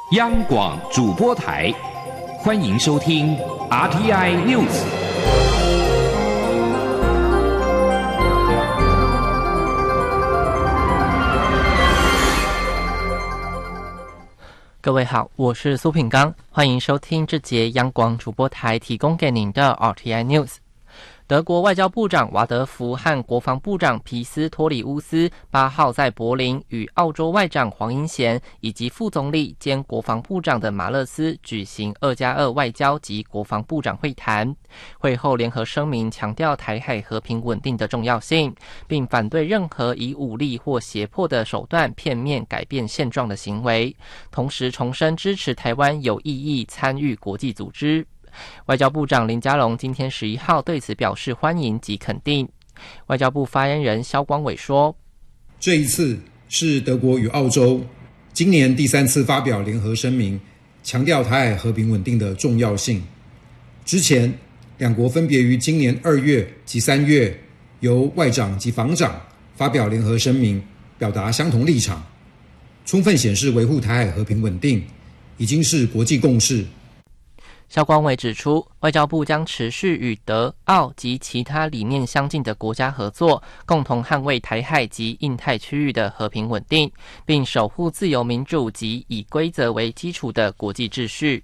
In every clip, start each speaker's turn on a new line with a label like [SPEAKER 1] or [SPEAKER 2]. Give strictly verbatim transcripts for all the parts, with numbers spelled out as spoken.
[SPEAKER 1] 央广主播台，欢迎收听 R T I News。
[SPEAKER 2] 各位好，我是苏品刚，欢迎收听这节央广主播台提供给您的 R T I News。德国外交部长瓦德福和国防部长皮斯托里乌斯八号在柏林与澳洲外长黄英贤以及副总理兼国防部长的马勒斯举行二加二外交及国防部长会谈。会后联合声明强调台海和平稳定的重要性，并反对任何以武力或胁迫的手段片面改变现状的行为，同时重申支持台湾有意义参与国际组织。外交部长林佳龙今天十一号对此表示欢迎及肯定。外交部发言人萧光伟说，
[SPEAKER 3] 这一次是德国与澳洲今年第三次发表联合声明，强调台海和平稳定的重要性。之前两国分别于今年二月及三月由外长及防长发表联合声明，表达相同立场，充分显示维护台海和平稳定已经是国际共识。
[SPEAKER 2] 萧光伟指出，外交部将持续与德、澳及其他理念相近的国家合作，共同捍卫台海及印太区域的和平稳定，并守护自由民主及以规则为基础的国际秩序。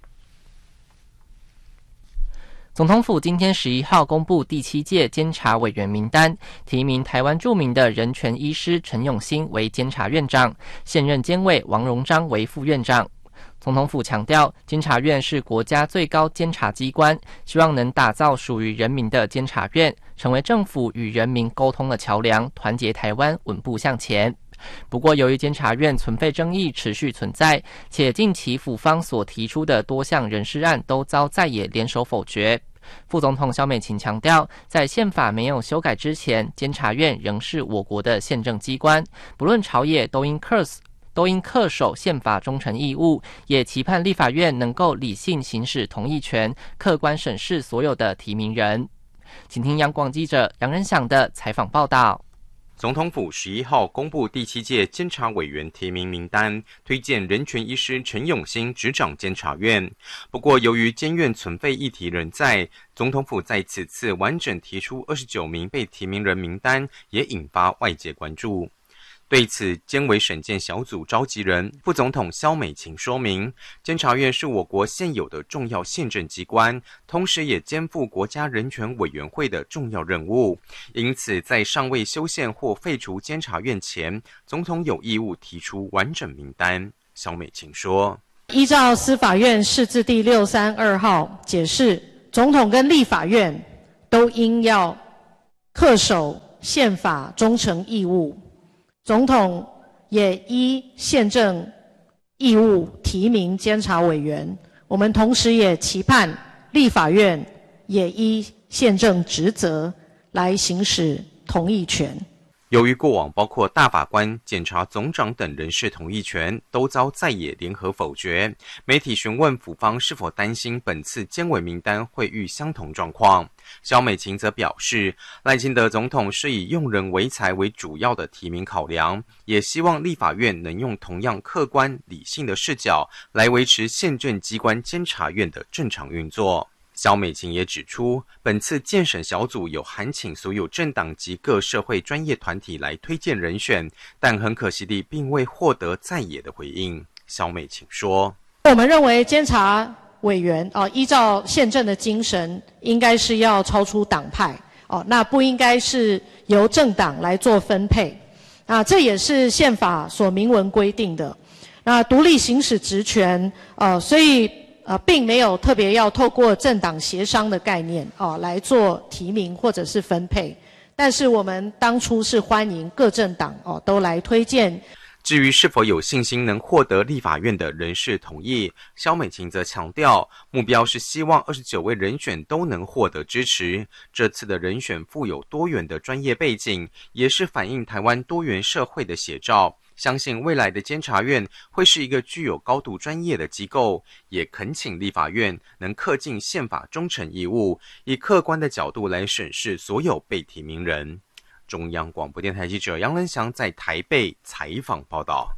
[SPEAKER 2] 总统府今天十一号公布第七届监察委员名单，提名台湾著名的人权医师陈永兴为监察院长，现任监委王荣章为副院长。总统府强调，监察院是国家最高监察机关，希望能打造属于人民的监察院，成为政府与人民沟通的桥梁，团结台湾稳步向前。不过，由于监察院存废争议持续存在，且近期府方所提出的多项人事案都遭在野联手否决。副总统萧美琴强调，在宪法没有修改之前，监察院仍是我国的宪政机关，不论朝野都应恪都应恪守宪法忠诚义务，也期盼立法院能够理性行使同意权，客观审视所有的提名人。请听央广记者杨仁祥的采访报道。
[SPEAKER 4] 总统府十一号公布第七届监察委员提名名单，推荐人权医师陈永兴执掌监察院。不过，由于监院存废议题仍在，总统府在此次完整提出二十九名被提名人名单，也引发外界关注。对此，监委审荐小组召集人副总统萧美琴说明，监察院是我国现有的重要宪政机关，同时也肩负国家人权委员会的重要任务，因此在尚未修宪或废除监察院前，总统有义务提出完整名单。萧美琴说，
[SPEAKER 5] 依照司法院释字第六三二号解释，总统跟立法院都应要恪守宪法忠诚义务，总统也依宪政义务提名监察委员，我们同时也期盼立法院也依宪政职责来行使同意权。
[SPEAKER 4] 由于过往包括大法官、检察总长等人事同意权都遭在野联合否决，媒体询问府方是否担心本次监委名单会遇相同状况。萧美琴则表示，赖清德总统是以用人唯才为主要的提名考量，也希望立法院能用同样客观理性的视角来维持宪政机关监察院的正常运作。萧美琴也指出，本次建审小组有函请所有政党及各社会专业团体来推荐人选，但很可惜地并未获得在野的回应。萧美琴说，
[SPEAKER 5] 我们认为监察委员、哦、依照宪政的精神，应该是要超出党派、哦、那不应该是由政党来做分配。啊，这也是宪法所明文规定的。那独立行使职权，呃，所以呃，并没有特别要透过政党协商的概念哦来做提名或者是分配，但是我们当初是欢迎各政党哦都来推荐。
[SPEAKER 4] 至于是否有信心能获得立法院的人事同意，萧美琴则强调，目标是希望二十九位人选都能获得支持。这次的人选富有多元的专业背景，也是反映台湾多元社会的写照。相信未来的监察院会是一个具有高度专业的机构，也恳请立法院能恪尽宪法忠诚义务，以客观的角度来审视所有被提名人。中央广播电台记者杨仁祥在台北采访报道。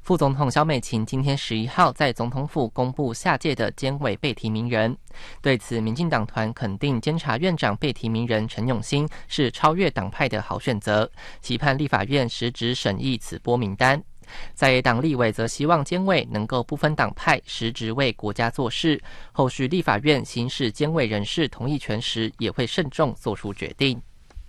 [SPEAKER 2] 副总统萧美琴今天十一号在总统府公布下届的监委被提名人，对此，民进党团肯定监察院长被提名人陈永新是超越党派的好选择，期盼立法院实质审议此波名单。在野党立委则希望监委能够不分党派，实质为国家做事，后续立法院行使监委人事同意权时，也会慎重做出决定。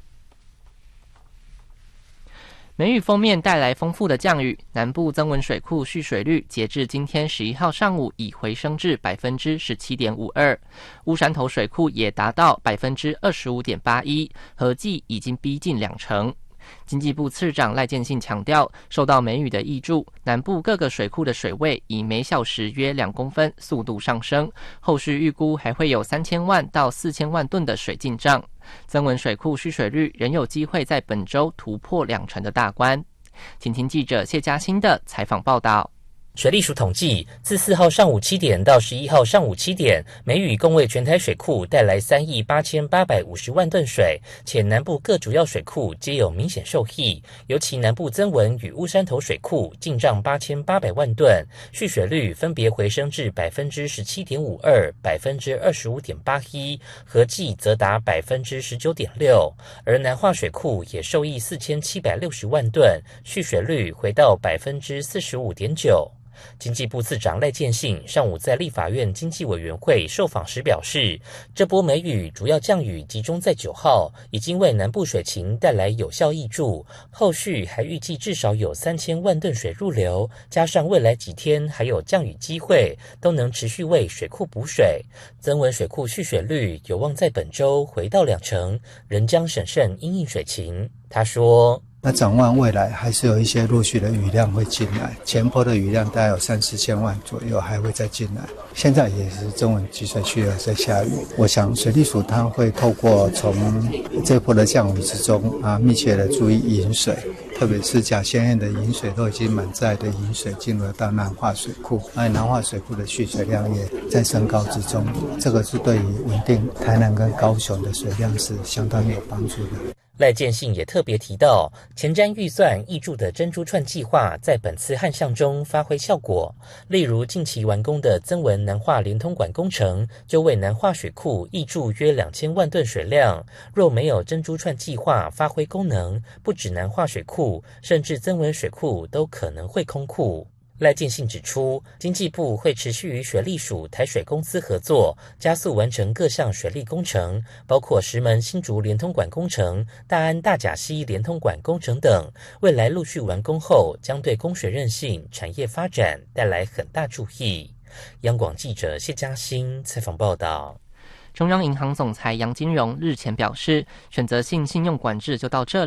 [SPEAKER 2] 梅雨锋面带来丰富的降雨，南部曾文水库蓄水率截至今天十一号上午已回升至百分之十七点五二，乌山头水库也达到百分之二十五点八一，合计已经逼近两成。经济部次长赖建信强调，受到梅雨的挹注，南部各个水库的水位以每小时约两公分速度上升，后续预估还会有三千万到四千万吨的水进账。曾文水库蓄水率仍有机会在本周突破两成的大关。请听记者谢嘉欣的采访报道。
[SPEAKER 6] 水利署统计，自四号上午七点到十一号上午七点，梅雨共为全台水库带来三亿八千八百五十万吨水，且南部各主要水库皆有明显受益，尤其南部曾文与乌山头水库进账八千八百万吨，蓄水率分别回升至百分之十七点五二、百分之二十五点八一，合计则达百分之十九点六。而南化水库也受益四千七百六十万吨，蓄水率回到百分之四十五点九。经济部次长赖建信上午在立法院经济委员会受访时表示，这波梅雨主要降雨集中在九号，已经为南部水情带来有效挹注，后续还预计至少有三千万吨水入流，加上未来几天还有降雨机会，都能持续为水库补水。曾文水库蓄水率有望在本周回到两成，仍将审慎因应水情。他说，
[SPEAKER 7] 那展望未来还是有一些陆续的雨量会进来，前波的雨量大概有三四千万左右还会再进来，现在也是曾文集水区在下雨。我想水利署它会透过从这波的降雨之中啊，密切的注意引水，特别是甲仙堰的引水都已经满载的引水进入到南化水库，而南化水库的蓄水量也在升高之中，这个是对于稳定台南跟高雄的水量是相当有帮助的。
[SPEAKER 6] 赖建信也特别提到，前瞻预算挹注的珍珠串计划在本次旱象中发挥效果，例如近期完工的曾文南化连通管工程，就为南化水库挹注约两千万吨水量。若没有珍珠串计划发挥功能，不止南化水库，甚至曾文水库都可能会空库。赖建信指出，经济部会持续与水利署、台水公司合作，加速完成各项水利工程，包括石门新竹连通管工程、大安大甲溪连通管工程等。未来陆续完工后，将对供水韧性、产业发展带来很大助益。央广记者谢嘉欣采访报道。
[SPEAKER 2] 中央银行总裁杨金荣日前表示，选择性信用管制就到这里。